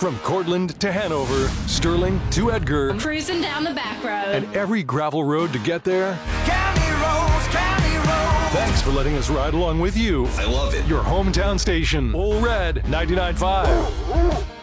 From Cortland to Hanover, Sterling to Edgar, I'm cruising down the back road. and every gravel road to get there. County roads, county roads. Thanks for letting us ride along with you. I love it. Your hometown station, Ole Red 99.5.